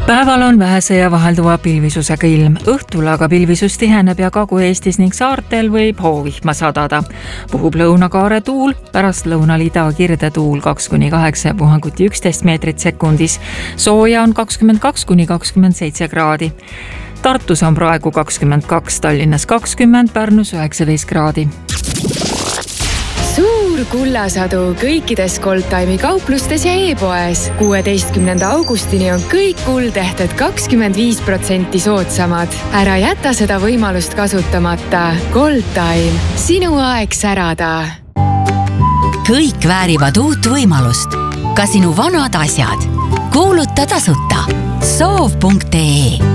Päeval on vähese ja vahelduva pilvisusega ilm. Õhtul aga pilvisus tiheneb ja Kagu-Eestis ning saartel võib hoovihma sadada. Puhub lõunakaare tuul, pärast lõunal ida kirde tuul 2-8 ja puhanguti 11 meetrit sekundis. Sooja on 22-27 kraadi. Tartus on praegu 22, Tallinnas 20, Pärnus 19 kraadi. Suur kullasadu kõikides Goldtime'i kauplustes ja e-poes. 16. augustini on kõik kuldehted 25% soodsamad. Ära jäta seda võimalust kasutamata. Goldtime. Sinu aeg särada. Kõik väärivad uut võimalust. Ka sinu vanad asjad. Kuuluta tasuta. Soov.ee